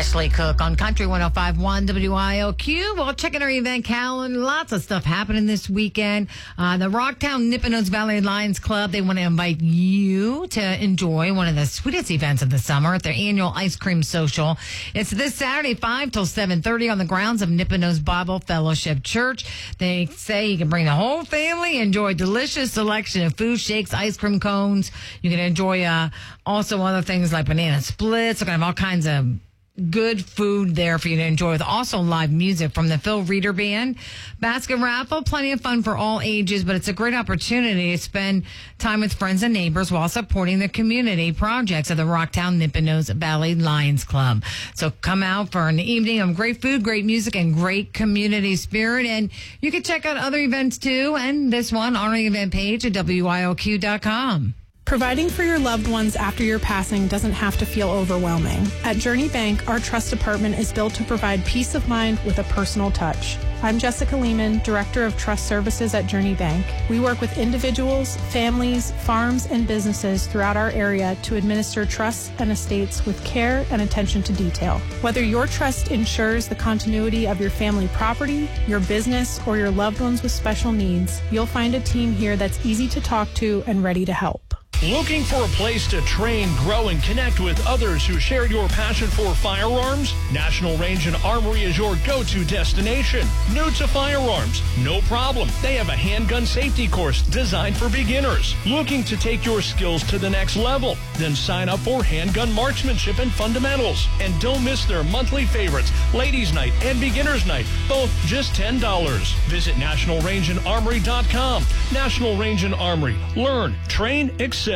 Ashley Cook on Country 105.1 WILQ. Well, checking our event calendar. Lots of stuff happening this weekend. The Rocktown Nipponos Valley Lions Club, they want to invite you to enjoy one of the sweetest events of the summer at their annual ice cream social. It's this Saturday, 5 till 7:30 on the grounds of Nipponos Bible Fellowship Church. They say you can bring the whole family, enjoy a delicious selection of food, shakes, ice cream cones. You can enjoy also other things like banana splits. They're going to have all kinds of good food there for you to enjoy, with also live music from the Phil Reeder Band. Basket raffle, plenty of fun for all ages, but it's a great opportunity to spend time with friends and neighbors while supporting the community projects of the Rocktown Nipponos Valley Lions Club. So come out for an evening of great food, great music, and great community spirit. And you can check out other events too, and this one on our event page at WILQ.com. Providing for your loved ones after your passing doesn't have to feel overwhelming. At Journey Bank, our trust department is built to provide peace of mind with a personal touch. I'm Jessica Lehman, Director of Trust Services at Journey Bank. We work with individuals, families, farms, and businesses throughout our area to administer trusts and estates with care and attention to detail. Whether your trust ensures the continuity of your family property, your business, or your loved ones with special needs, you'll find a team here that's easy to talk to and ready to help. Looking for a place to train, grow, and connect with others who share your passion for firearms? National Range and Armory is your go-to destination. New to firearms? No problem. They have a handgun safety course designed for beginners. Looking to take your skills to the next level? Then sign up for handgun marksmanship and fundamentals. And don't miss their monthly favorites, Ladies Night and Beginners Night, both just $10. Visit nationalrangeandarmory.com. National Range and Armory. Learn, train, excel.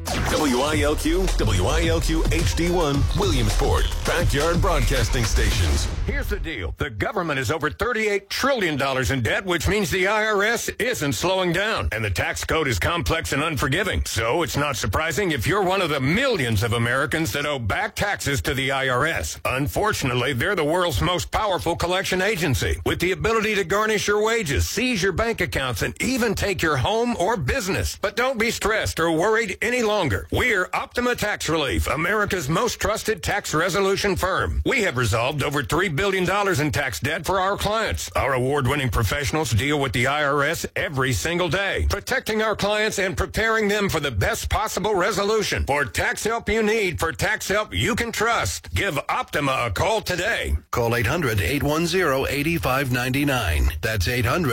WILQ, WILQ HD1, Williamsport, backyard broadcasting stations. Here's the deal. The government is over $38 trillion in debt, which means the IRS isn't slowing down. And the tax code is complex and unforgiving. So it's not surprising if you're one of the millions of Americans that owe back taxes to the IRS. Unfortunately, they're the world's most powerful collection agency, with the ability to garnish your wages, seize your bank accounts, and even take your home or business. But don't be stressed or worried any longer. We're Optima Tax Relief, America's most trusted tax resolution firm. We have resolved over $3 billion in tax debt for our clients. Our award-winning professionals deal with the IRS every single day, protecting our clients and preparing them for the best possible resolution. For tax help you need, for tax help you can trust, give Optima a call today. Call 800-810-8599. That's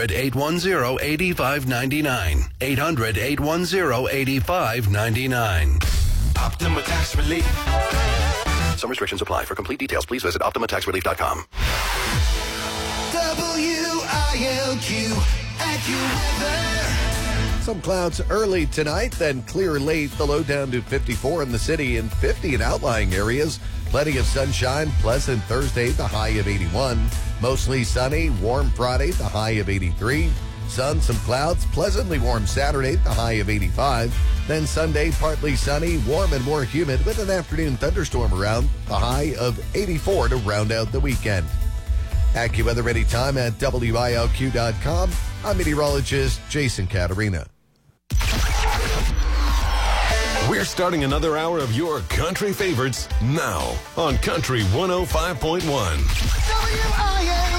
800-810-8599. 800-810-8599. Optima Tax Relief. Some restrictions apply. For complete details, please visit OptimaTaxRelief.com. WILQ AccuWeather. Some clouds early tonight, then clear late. The low down to 54 in the city and 50 in outlying areas. Plenty of sunshine, pleasant Thursday, the high of 81. Mostly sunny, warm Friday, the high of 83. Sun, some clouds, pleasantly warm Saturday, the high of 85. Then Sunday, partly sunny, warm and more humid with an afternoon thunderstorm around, the high of 84 to round out the weekend. AccuWeather anytime at WILQ.com. I'm meteorologist Jason Caterina. We're starting another hour of your country favorites now on Country 105.1. WILQ.